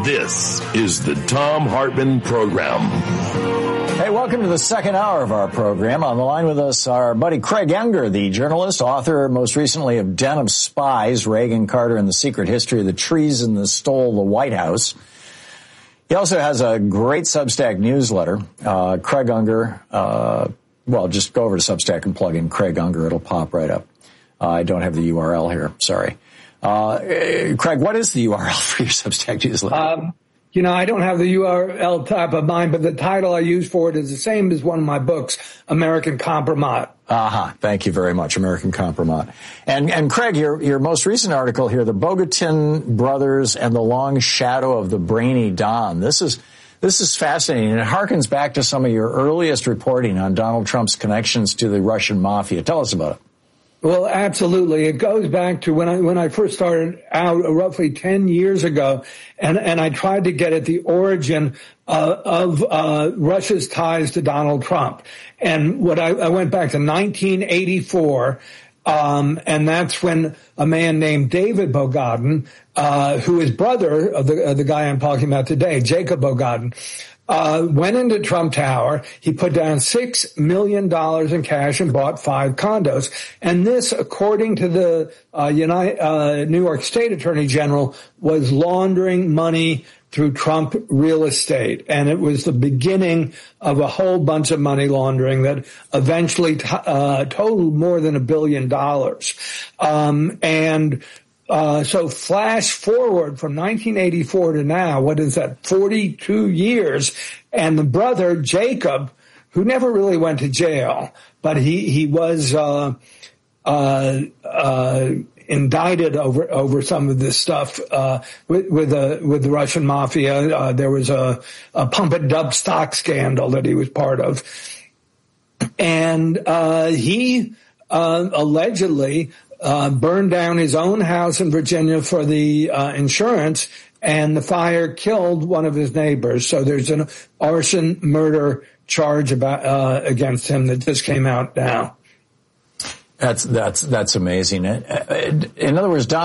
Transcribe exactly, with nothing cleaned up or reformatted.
This is the Thom Hartmann Program. Hey, welcome to the second hour of our program. On the line with us, our buddy Craig Unger, the journalist, author most recently of Den of Spies, Reagan, Carter, and the Secret History of the Treason that Stole the White House. He also has a great Substack newsletter. Uh, Craig Unger, uh, well, just go over to Substack and plug in Craig Unger. It'll pop right up. Uh, I don't have the U R L here. Sorry. Uh, Craig, what is the U R L for your Substack newsletter? Um, you know, I don't have the U R L type of mine, but the title I use for it is the same as one of my books, American Compromise. Aha, uh-huh. Thank you very much, American Compromise. And, and Craig, your, your most recent article here, the Bogatin Brothers and the Long Shadow of the Brainy Don. This is, this is fascinating. It harkens back to some of your earliest reporting on Donald Trump's connections to the Russian mafia. Tell us about it. Well, absolutely. It goes back to when I when I first started out roughly ten years ago, and, and I tried to get at the origin uh, of uh, Russia's ties to Donald Trump. And what I, I went back to nineteen eighty-four, um, and that's when a man named David Bogatin, uh, who is brother of the, of the guy I'm talking about today, Jacob Bogatin, Uh, went into Trump Tower. He put down six million dollars in cash and bought five condos. And this, according to the uh, United, uh, New York State Attorney General, was laundering money through Trump real estate. And it was the beginning of a whole bunch of money laundering that eventually t- uh, totaled more than a billion dollars. Um, and Uh, so flash forward from nineteen eighty-four to now, what is that, forty-two years, and the brother, Jacob, who never really went to jail, but he, he was, uh, uh, uh, indicted over, over some of this stuff, uh, with, with the, with the Russian mafia. Uh, there was a, a pump and dump stock scandal that he was part of. And, uh, he, uh, allegedly, Uh, burned down his own house in Virginia for the uh, insurance, and the fire killed one of his neighbors. So there's an arson murder charge about uh, against him that just came out now. That's that's that's amazing. In other words, Donald